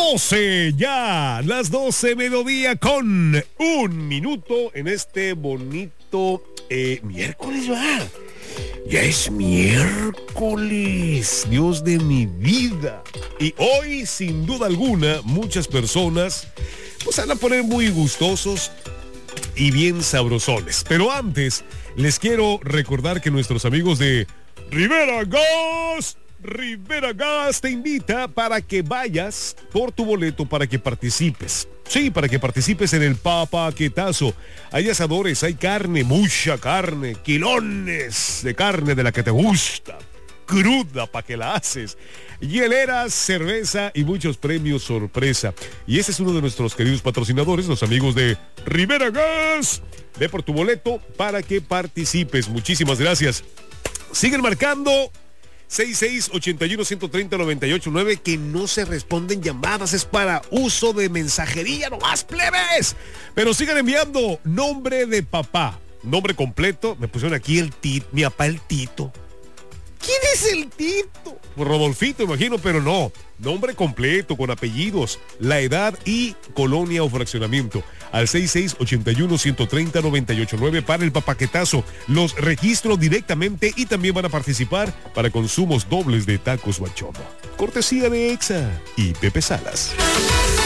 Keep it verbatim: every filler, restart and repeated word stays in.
doce ya, las doce mediodía con un minuto en este bonito eh, miércoles, va. Ya es miércoles, Dios de mi vida. Y hoy, sin duda alguna, muchas personas pues van a poner muy gustosos y bien sabrosones. Pero antes, les quiero recordar que nuestros amigos de Rivera Gas, Rivera Gas te invita para que vayas por tu boleto para que participes. Sí, para que participes en el papaquetazo. Hay asadores, hay carne, mucha carne, kilones de carne de la que te gusta, cruda para que la haces, hieleras, cerveza y muchos premios sorpresa. Y ese es uno de nuestros queridos patrocinadores, los amigos de Rivera Gas. Ve por tu boleto para que participes. Muchísimas gracias. Siguen marcando seis seis ocho uno, uno tres cero, nueve ocho nueve, que no se responden llamadas, es para uso de mensajería nomás, plebes. Pero sigan enviando nombre de papá, nombre completo. Me pusieron aquí el Tito, mi papá el Tito. ¿Quién es el Tito? Pues Rodolfito, imagino, pero no. Nombre completo, con apellidos, la edad y colonia o fraccionamiento. Al seis seis ocho uno, uno tres cero, nueve ocho nueve para el papaquetazo. Los registro directamente y también van a participar para consumos dobles de tacos Bachomo. Cortesía de Exa y Pepe Salas.